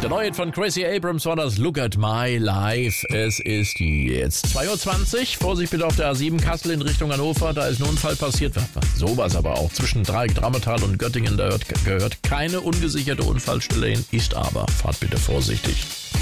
Der neue Hit von Gracie Abrams war das Look at My Life. Es ist jetzt 2:20 Uhr. Vorsicht bitte auf der A7 Kassel in Richtung Hannover. Da ist ein Unfall passiert. Sowas aber auch. Zwischen Drammertal und Göttingen. Da gehört keine ungesicherte Unfallstelle hin. Ist aber. Fahrt bitte vorsichtig.